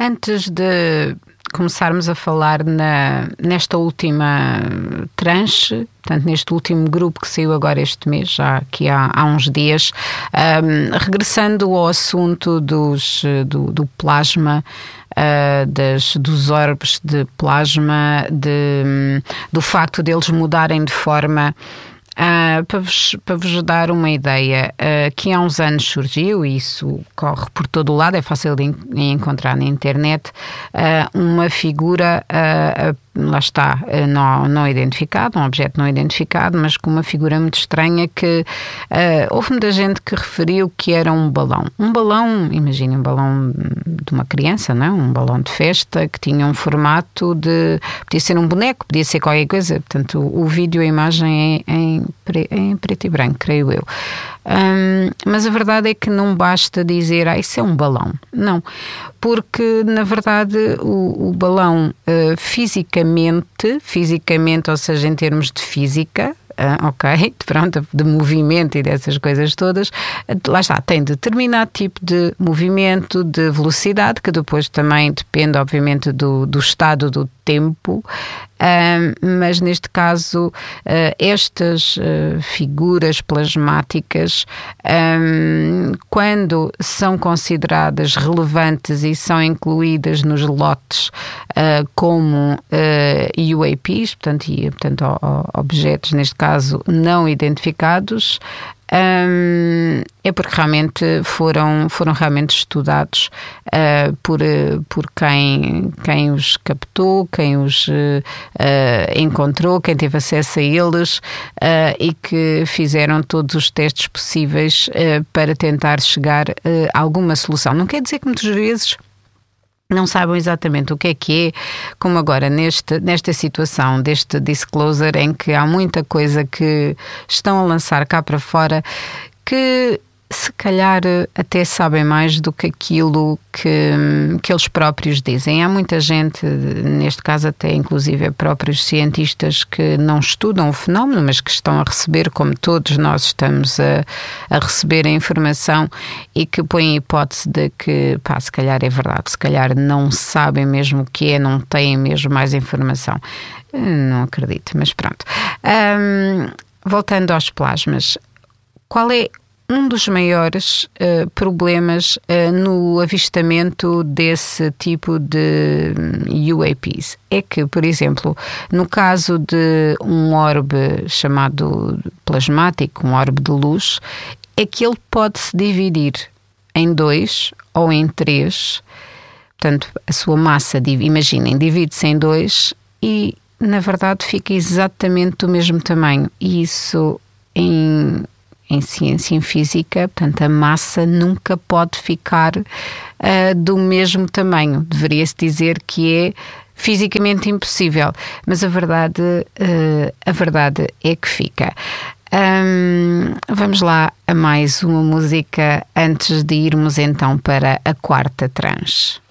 Antes de começarmos a falar nesta última tranche, portanto, neste último grupo que saiu agora este mês, já aqui há uns dias, regressando ao assunto do plasma, dos orbes de plasma, do facto deles mudarem de forma. Para vos dar uma ideia, que há uns anos surgiu, e isso corre por todo o lado, é fácil de encontrar na internet, uma figura, lá está, não identificada, um objeto não identificado, mas com uma figura muito estranha que houve muita gente que referiu que era um balão. Um balão, imaginem, um balão de uma criança, não é? Um balão de festa que tinha um formato podia ser um boneco, podia ser qualquer coisa, portanto o vídeo, a imagem é em preto e branco, creio eu. Mas a verdade é que não basta dizer, isso é um balão. Não, porque na verdade o balão fisicamente, ou seja, em termos de física, pronto, de movimento e dessas coisas todas, lá está, tem determinado tipo de movimento, de velocidade, que depois também depende, obviamente, do estado do tempo, mas neste caso estas figuras plasmáticas, quando são consideradas relevantes e são incluídas nos lotes como UAPs, portanto objetos, neste caso, não identificados, é porque realmente foram realmente estudados por quem os captou, quem os encontrou, quem teve acesso a eles, e que fizeram todos os testes possíveis para tentar chegar a alguma solução. Não quer dizer que muitas vezes não sabem exatamente o que é, como agora nesta situação deste disclosure, em que há muita coisa que estão a lançar cá para fora, que se calhar até sabem mais do que aquilo que eles próprios dizem. Há muita gente, neste caso até inclusive próprios cientistas, que não estudam o fenómeno, mas que estão a receber, como todos nós estamos a receber a informação, e que põem a hipótese de que, se calhar é verdade, se calhar não sabem mesmo o que é, não têm mesmo mais informação. Não acredito, mas pronto. Voltando aos plasmas, qual é um dos maiores problemas no avistamento desse tipo de UAPs? É que, por exemplo, no caso de um orbe chamado plasmático, um orbe de luz, é que ele pode se dividir em 2 ou em 3. Portanto, a sua massa, imaginem, divide-se em 2 e, na verdade, fica exatamente do mesmo tamanho. E isso em ciência, em física, portanto, a massa nunca pode ficar do mesmo tamanho. Deveria-se dizer que é fisicamente impossível, mas a verdade é que fica. Vamos lá a mais uma música antes de irmos então para a quarta tranche.